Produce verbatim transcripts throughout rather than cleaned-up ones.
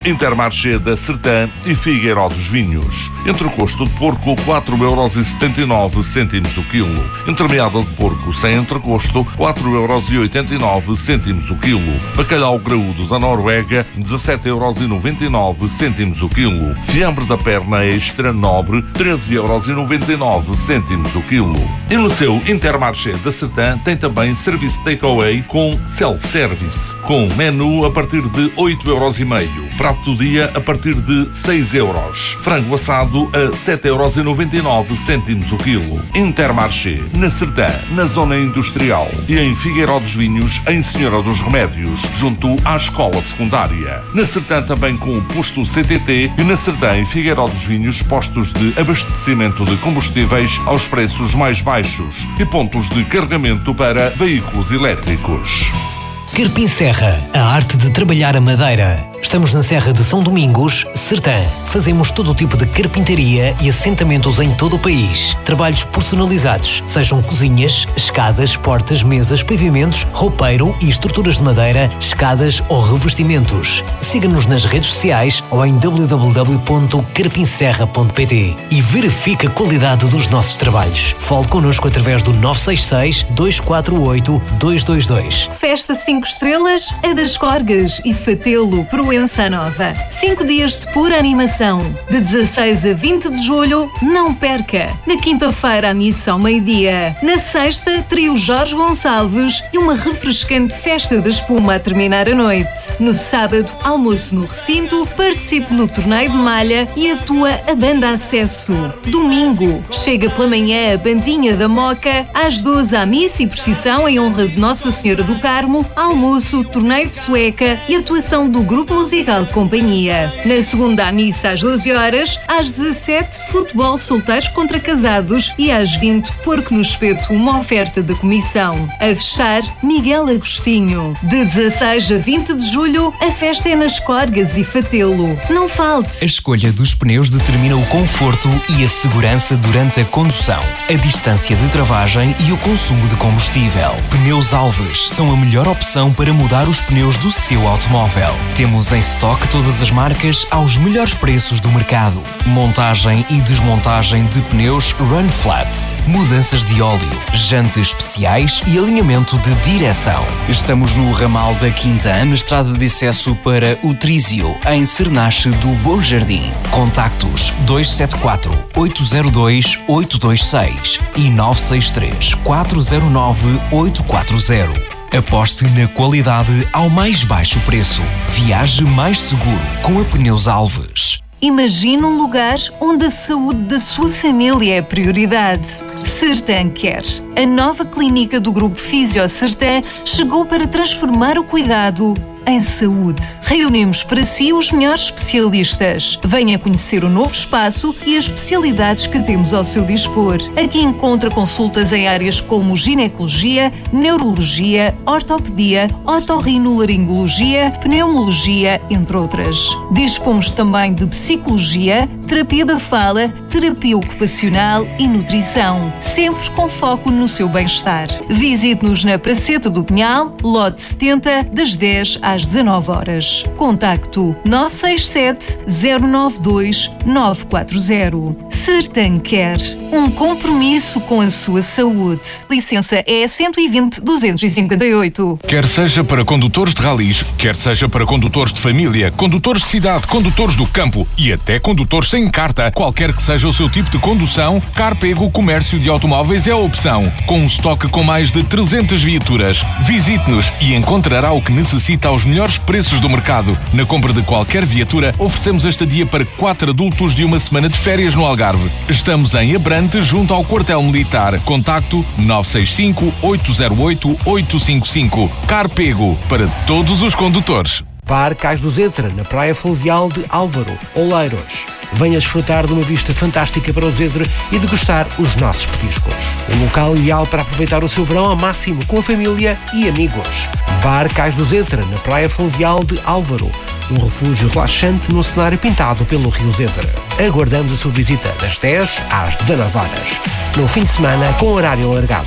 Intermarché da Sertã e Figueiró dos Vinhos. Entrecosto de porco, quatro euros e setenta e nove cêntimos o quilo. Entremeada de porco sem entrecosto, quatro euros e oitenta e nove cêntimos o quilo. Bacalhau graúdo da Noruega, dezassete euros e noventa e nove cêntimos o quilo. Fiambre da perna extra nobre, treze euros e noventa e nove cêntimos o quilo. E no seu Intermarché da Sertã tem também serviço takeaway com self-service, com menu a partir de oito euros e meio. Prato do dia a partir de seis euros. Frango assado a sete euros e noventa e nove cêntimos o quilo. Intermarché, na Sertã, na zona industrial, e em Figueiró dos Vinhos, em Senhora dos Remédios, junto à escola secundária. Na Sertã também com o posto C T T e na Sertã e Figueiró dos Vinhos, postos de abastecimento de combustíveis aos preços mais baixos e pontos de carregamento para veículos elétricos. Carpim Serra, a arte de trabalhar a madeira. Estamos na Serra de São Domingos, Sertã. Fazemos todo o tipo de carpintaria e assentamentos em todo o país. Trabalhos personalizados, sejam cozinhas, escadas, portas, mesas, pavimentos, roupeiro e estruturas de madeira, escadas ou revestimentos. Siga-nos nas redes sociais ou em w w w ponto carpim serra ponto p t e verifique a qualidade dos nossos trabalhos. Fale connosco através do nove seis seis, dois quatro oito, dois dois dois. Festa cinco estrelas, a das Corgas e Fatelo, Proença Nova. cinco dias de pura animação. De dezasseis a vinte de julho, não perca. Na quinta-feira, a missa ao meio-dia. Na sexta, trio Jorge Gonçalves e uma refrescante festa da espuma a terminar a noite. No sábado, almoço no recinto, participe no torneio de malha e atua a banda Acesso. Domingo, chega pela manhã a bandinha da Moca, às doze à missa e procissão em honra de Nossa Senhora do Carmo, almoço, torneio de sueca e atuação do grupo musical de companhia. Na segunda à missa às doze horas, às dezassete, futebol solteiros contra casados e às vinte, porco no espeto, uma oferta da comissão. A fechar, Miguel Agostinho. De dezasseis a vinte de julho, a festa é nas Corgas e Fatelo. Não falte! A escolha dos pneus determina o conforto e a segurança durante a condução, a distância de travagem e o consumo de combustível. Pneus Alves são a melhor opção para mudar os pneus do seu automóvel. Temos em estoque todas as marcas aos melhores preços do mercado. Montagem e desmontagem de pneus Run Flat, mudanças de óleo, jantes especiais e alinhamento de direção. Estamos no ramal da Quinta, na estrada de acesso para o Trísio, em Cernache do Bom Jardim. Contactos dois sete quatro, oito zero dois, oito dois seis e nove seis três, quatro zero nove, oito quatro zero. Aposte na qualidade ao mais baixo preço. Viaje mais seguro com a Pneus Alves. Imagine um lugar onde a saúde da sua família é prioridade. Sertã Care. A nova clínica do Grupo Fisio Sertã chegou para transformar o cuidado em saúde. Reunimos para si os melhores especialistas. Venha conhecer o novo espaço e as especialidades que temos ao seu dispor. Aqui encontra consultas em áreas como ginecologia, neurologia, ortopedia, otorrinolaringologia, pneumologia, entre outras. Dispomos também de psicologia, terapia da fala, terapia ocupacional e nutrição, sempre com foco no seu bem-estar. Visite-nos na Praceta do Pinhal, lote setenta, das dez às dezanove horas. Contacto nove seis sete, zero nove dois, nove quatro zero. Sertã Care. Um compromisso com a sua saúde. Licença E cento e vinte, duzentos e cinquenta e oito. Quer seja para condutores de ralis, quer seja para condutores de família, condutores de cidade, condutores do campo e até condutores sem carta, qualquer que seja o seu tipo de condução, Carpego Comércio de Automóveis é a opção. Com um estoque com mais de trezentas viaturas. Visite-nos e encontrará o que necessita aos melhores preços do mercado. Na compra de qualquer viatura, oferecemos a estadia para quatro adultos de uma semana de férias no Algarve. Estamos em Abrante, junto ao quartel militar. Contacto nove seis cinco, oito zero oito, oito cinco cinco. Carpego, para todos os condutores. Bar Cais do Zézera, na Praia Fluvial de Álvaro, Oleiros. Venha desfrutar de uma vista fantástica para o Zézera e degustar os nossos petiscos. Um local ideal para aproveitar o seu verão ao máximo com a família e amigos. Bar Cais do Zézera, na Praia Fluvial de Álvaro. Um refúgio relaxante no cenário pintado pelo Rio Zézera. Aguardamos a sua visita das dez às dezanove horas. No fim de semana, com horário alargado.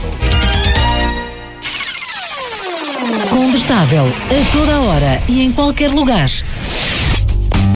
Combustável a toda a hora e em qualquer lugar.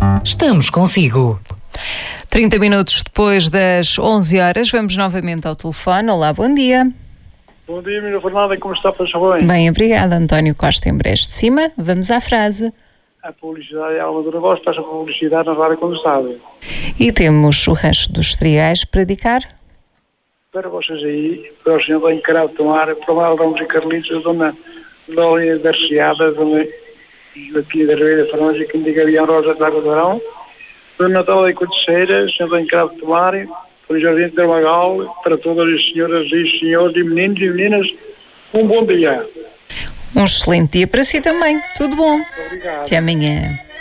Estamos consigo. trinta minutos depois das onze horas, vamos novamente ao telefone. Olá, bom dia. Bom dia, Mira Fernanda, como está, faz bem? Bem, obrigada, António Costa em Brejo de Cima. Vamos à frase. A publicidade é algo do negócio, faz a publicidade na rádio quando sabe. E temos o Rancho dos Triais para dedicar? Para vocês aí, para o senhor bem encarado de tomar, para o Ramos e Carlitos, a dona Lólia da Chiada, dona aqui da Ribeira Faronja, que indica Avião Rosa de Água do Arão, dona Natália Corteira, o senhor bem encarado de tomar, para o Jardim de Termagal, para todas as senhoras e senhores e meninos e meninas, um bom dia. Um excelente dia para si também. Tudo bom. Obrigado. Até amanhã.